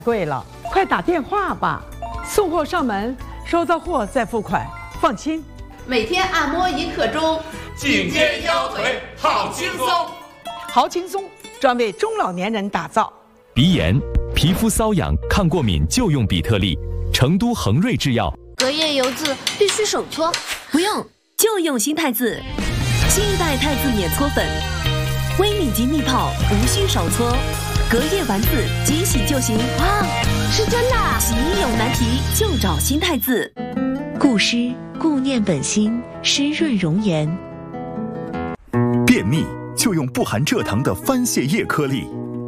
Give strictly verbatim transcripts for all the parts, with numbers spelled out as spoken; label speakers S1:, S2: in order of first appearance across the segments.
S1: 贵了，快打电话吧，送货上门，收到货再付款，放心。
S2: 每天按摩一刻钟，
S3: 颈肩腰腿好轻松，
S1: 好轻松，专为中老年人打造。
S4: 鼻炎、皮肤瘙痒、抗过敏就用比特利，成都恒瑞制药。
S5: 隔夜油渍必须手搓，
S6: 不用，就用新太子，新一代太子免搓粉，微米级蜜泡，无需手搓，隔夜丸子即洗就行。
S5: 哇，是真的！
S6: 洗衣有难题就找新太子。
S7: 固湿固念本心，湿润容颜。
S8: 便秘就用不含蔗糖的番泻叶颗粒。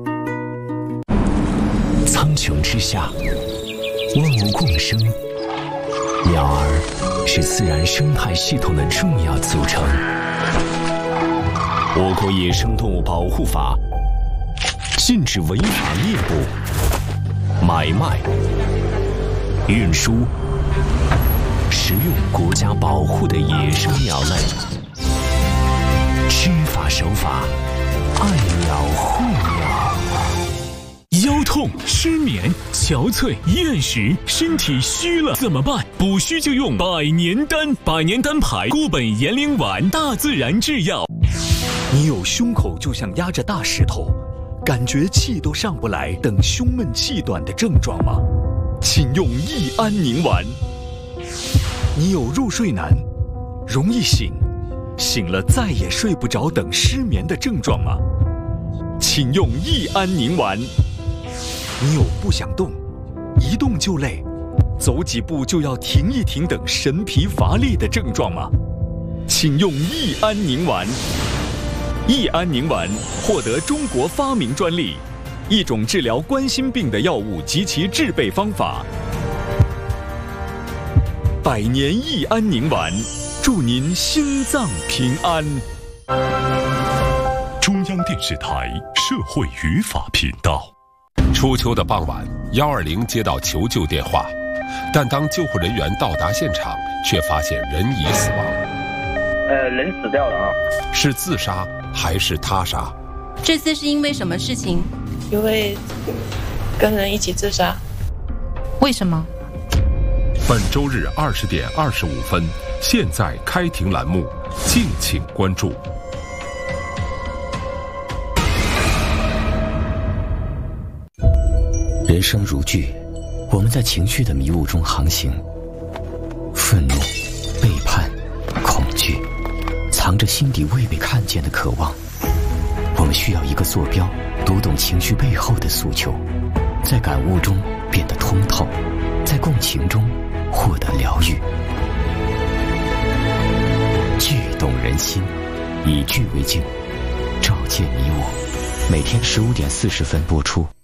S9: 苍穹之下，万物共生，鸟儿是自然生态系统的重要组成。我国野生动物保护法禁止违法猎捕、买卖、运输、食用国家保护的野生鸟类。知法守法，爱鸟护鸟。
S10: 腰痛、失眠、憔悴、厌食，身体虚了怎么办？补虚就用百年丹，百年丹牌固本延龄丸，大自然制药。
S8: 你有胸口就像压着大石头，感觉气都上不来等胸闷气短的症状吗？请用益安宁丸。你有入睡难、容易醒、醒了再也睡不着等失眠的症状吗？请用益安宁丸。你有不想动、一动就累、走几步就要停一停等神疲乏力的症状吗？请用益安宁丸。益安宁丸获得中国发明专利，一种治疗冠心病的药物及其制备方法。百年益安宁丸，祝您心脏平安。
S11: 中央电视台社会语法频道。
S12: 初秋的傍晚，一二零接到求救电话，但当救护人员到达现场，却发现人已死亡。
S13: 呃，人死掉了啊。
S12: 是自杀还是他杀？
S14: 这次是因为什么事情？
S15: 因为跟人一起自杀。
S14: 为什么？
S12: 本周日二十点二十五分，现在开庭栏目，敬请关注。
S9: 人生如剧，我们在情绪的迷雾中航行，愤怒、背叛、恐惧，藏着心底未被看见的渴望。我们需要一个坐标，读懂情绪背后的诉求，在感悟中变得通透，在共情中获得疗愈。剧动人心，以剧为镜，照见你我。每天十五点四十分播出。